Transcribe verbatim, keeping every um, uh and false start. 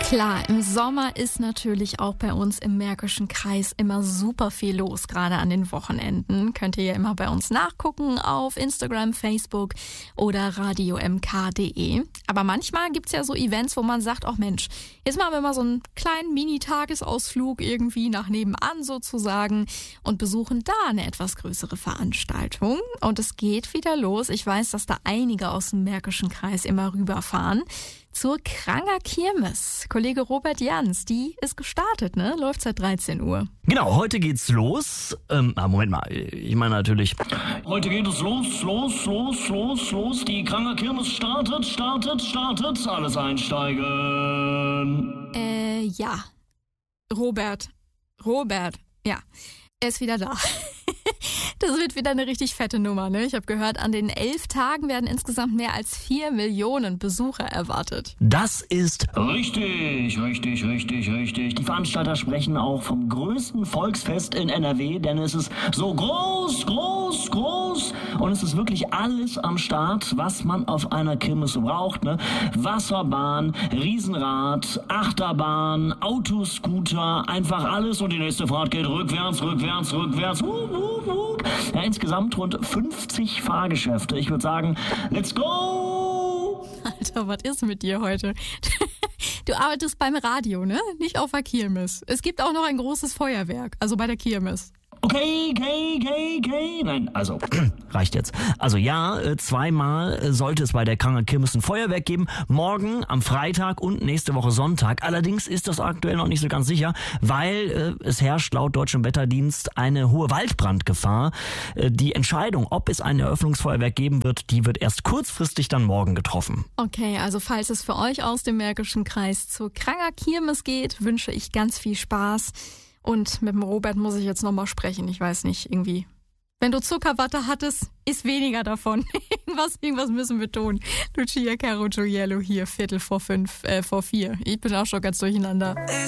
Klar, im Sommer ist natürlich auch bei uns im Märkischen Kreis immer super viel los, gerade an den Wochenenden. Könnt ihr ja immer bei uns nachgucken auf Instagram, Facebook oder radio m k punkt d e. Aber manchmal gibt's ja so Events, wo man sagt, ach Mensch, jetzt machen wir mal so einen kleinen Mini-Tagesausflug irgendwie nach nebenan sozusagen und besuchen da eine etwas größere Veranstaltung. Und es geht wieder los. Ich weiß, dass da einige aus dem Märkischen Kreis immer rüberfahren zur Kranger Kirmes. Kollege Robert Jans, die ist gestartet, ne? Läuft seit dreizehn Uhr. Genau, heute geht's los. Ähm, ah, Moment mal, ich meine natürlich... Heute geht es los, los, los, los, los. Die Kranger Kirmes startet, startet, startet. Alles einsteigen. Äh, ja. Robert. Robert. Ja. Er ist wieder da. Das wird wieder eine richtig fette Nummer, ne? Ich habe gehört, an den elf Tagen werden insgesamt mehr als vier Millionen Besucher erwartet. Das ist... Richtig, richtig, richtig, richtig. Die Veranstalter sprechen auch vom größten Volksfest in N R W, denn es ist so groß, groß, groß. Und es ist wirklich alles am Start, was man auf einer Kirmes so braucht, ne? Wasserbahn, Riesenrad, Achterbahn, Autoscooter, einfach alles. Und die nächste Fahrt geht rückwärts, rückwärts, rückwärts. Wup, wup, wup. Ja, insgesamt rund fünfzig Fahrgeschäfte. Ich würde sagen, let's go! Alter, was ist mit dir heute? Du arbeitest beim Radio, ne? Nicht auf der Kirmes. Es gibt auch noch ein großes Feuerwerk, also bei der Kirmes. Okay, okay, okay, okay. Nein, also... Reicht jetzt. Also ja, äh, zweimal äh, sollte es bei der Kranger Kirmes ein Feuerwerk geben. Morgen am Freitag und nächste Woche Sonntag. Allerdings ist das aktuell noch nicht so ganz sicher, weil äh, es herrscht laut Deutschem Wetterdienst eine hohe Waldbrandgefahr. Äh, die Entscheidung, ob es ein Eröffnungsfeuerwerk geben wird, die wird erst kurzfristig dann morgen getroffen. Okay, also falls es für euch aus dem Märkischen Kreis zur Kranger Kirmes geht, wünsche ich ganz viel Spaß. Und mit dem Robert muss ich jetzt nochmal sprechen. Ich weiß nicht, irgendwie. Wenn du Zuckerwatte hattest, ist weniger davon. irgendwas, irgendwas müssen wir tun. Lucia Caro Gioiello hier, Viertel vor fünf, äh, vor vier. Ich bin auch schon ganz durcheinander.